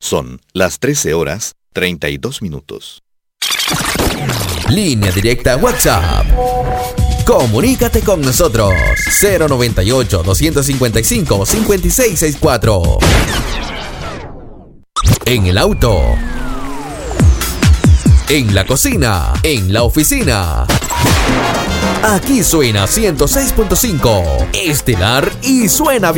Son las 13:32. Línea directa WhatsApp. Comunícate con nosotros. 098-255-5664. En el auto, en la cocina, en la oficina. Aquí suena 106.5 Estelar y suena bien.